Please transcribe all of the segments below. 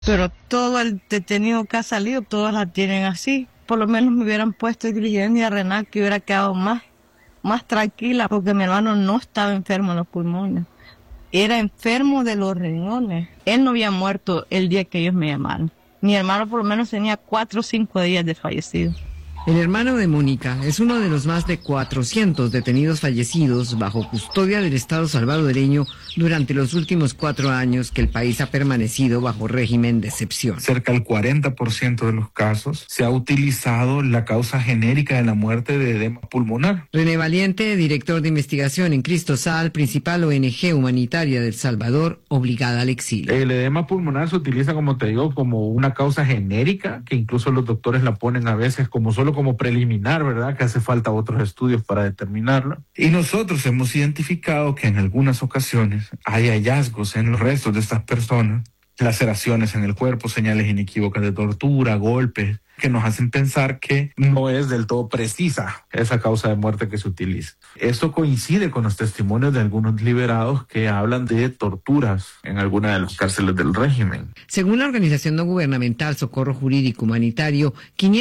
Pero todo el detenido que ha salido, todos la tienen así. Por lo menos me hubieran puesto Grigenia Renal, que hubiera quedado más tranquila, porque mi hermano no estaba enfermo en los pulmones. Era enfermo de los riñones. Él no había muerto el día que ellos me llamaron. Mi hermano por lo menos tenía 4 o 5 días de fallecido. El hermano de Mónica es uno de los más de 400 detenidos fallecidos bajo custodia del Estado salvadoreño durante los últimos 4 años que el país ha permanecido bajo régimen de excepción. Cerca del 40% de los casos se ha utilizado la causa genérica de la muerte de edema pulmonar. René Valiente, director de investigación en Cristosal, principal ONG humanitaria del Salvador, obligada al exilio. El edema pulmonar se utiliza, como te digo, como una causa genérica, que incluso los doctores la ponen a veces como preliminar, ¿verdad? Que hace falta otros estudios para determinarlo. Y nosotros hemos identificado que en algunas ocasiones hay hallazgos en los restos de estas personas, laceraciones en el cuerpo, señales inequívocas de tortura, golpes, que nos hacen pensar que no es del todo precisa esa causa de muerte que se utiliza. Esto coincide con los testimonios de algunos liberados que hablan de torturas en alguna de las cárceles del régimen. Según la organización no gubernamental Socorro Jurídico Humanitario,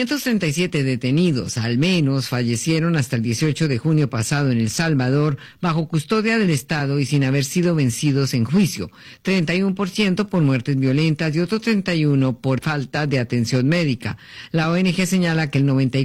537 detenidos al menos fallecieron hasta el 18 de junio pasado en El Salvador bajo custodia del Estado y sin haber sido vencidos en juicio, 31% por muertes violentas y otro 31% por falta de atención médica. La ONG señala que el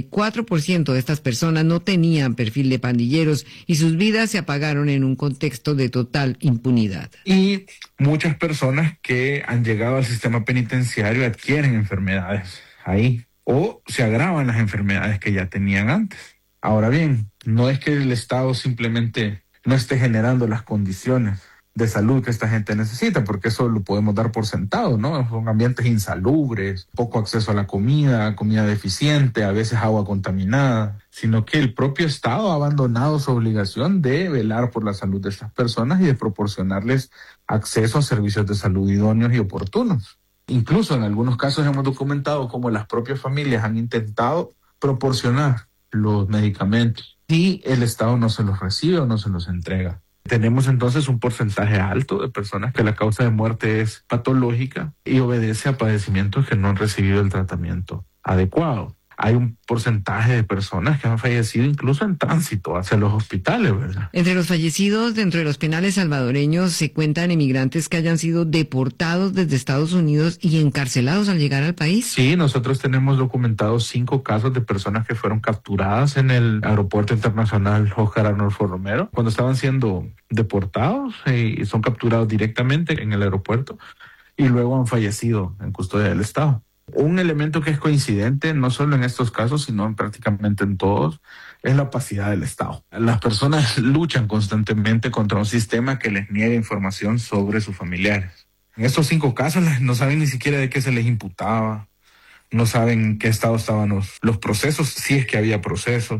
94% de estas personas no tenían perfil de pandilleros y sus vidas se apagaron en un contexto de total impunidad. Y muchas personas que han llegado al sistema penitenciario adquieren enfermedades ahí o se agravan las enfermedades que ya tenían antes. Ahora bien, no es que el Estado simplemente no esté generando las condiciones de salud que esta gente necesita, porque eso lo podemos dar por sentado, ¿no? Son ambientes insalubres, poco acceso a la comida deficiente, a veces agua contaminada, sino que el propio Estado ha abandonado su obligación de velar por la salud de estas personas y de proporcionarles acceso a servicios de salud idóneos y oportunos. Incluso en algunos casos hemos documentado cómo las propias familias han intentado proporcionar los medicamentos y el Estado no se los recibe o no se los entrega. Tenemos entonces un porcentaje alto de personas que la causa de muerte es patológica y obedece a padecimientos que no han recibido el tratamiento adecuado. Hay un porcentaje de personas que han fallecido incluso en tránsito hacia los hospitales, ¿verdad? Entre los fallecidos dentro de los penales salvadoreños se cuentan emigrantes que hayan sido deportados desde Estados Unidos y encarcelados al llegar al país. Sí, nosotros tenemos documentados 5 casos de personas que fueron capturadas en el aeropuerto internacional Óscar Arnolfo Romero cuando estaban siendo deportados y son capturados directamente en el aeropuerto y luego han fallecido en custodia del Estado. Un elemento que es coincidente, no solo en estos casos, sino prácticamente en todos, es la opacidad del Estado. Las personas luchan constantemente contra un sistema que les niega información sobre sus familiares. En estos 5 casos no saben ni siquiera de qué se les imputaba, no saben en qué estado estaban los procesos, si es que había procesos,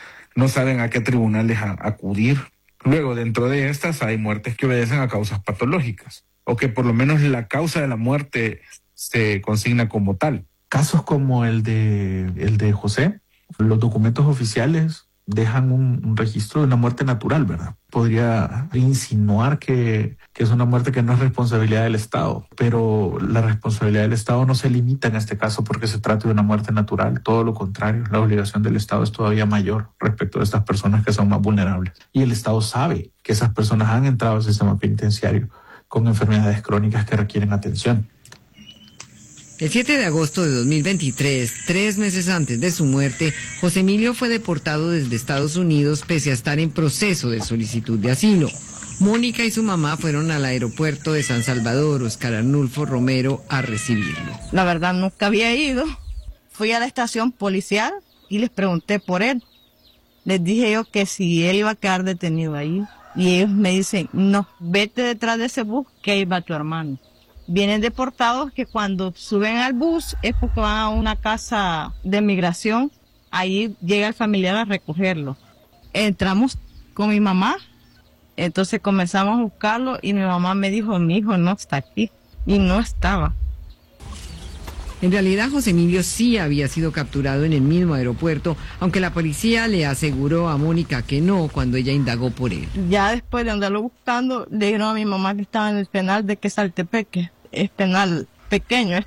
no saben a qué tribunales acudir. Luego, dentro de estas hay muertes que obedecen a causas patológicas, o que por lo menos la causa de la muerte se consigna como tal. Casos como el de José, los documentos oficiales dejan un registro de una muerte natural, ¿verdad? Podría insinuar que es una muerte que no es responsabilidad del Estado, pero la responsabilidad del Estado no se limita en este caso porque se trata de una muerte natural, todo lo contrario, la obligación del Estado es todavía mayor respecto a estas personas que son más vulnerables. Y el Estado sabe que esas personas han entrado al sistema penitenciario con enfermedades crónicas que requieren atención. El 7 de agosto de 2023, 3 meses antes de su muerte, José Emilio fue deportado desde Estados Unidos pese a estar en proceso de solicitud de asilo. Mónica y su mamá fueron al aeropuerto de San Salvador, Óscar Arnulfo Romero, a recibirlo. La verdad nunca había ido. Fui a la estación policial y les pregunté por él. Les dije yo que si él iba a quedar detenido ahí. Y ellos me dicen, no, vete detrás de ese bus que ahí va tu hermano. Vienen deportados que cuando suben al bus es porque van a una casa de migración, ahí llega el familiar a recogerlo. Entramos con mi mamá, entonces comenzamos a buscarlo y mi mamá me dijo, mi hijo no está aquí, y no estaba. En realidad, José Emilio sí había sido capturado en el mismo aeropuerto, aunque la policía le aseguró a Mónica que no cuando ella indagó por él. Ya después de andarlo buscando, le dijeron a mi mamá que estaba en el penal de Quesaltepeque. Es penal pequeño.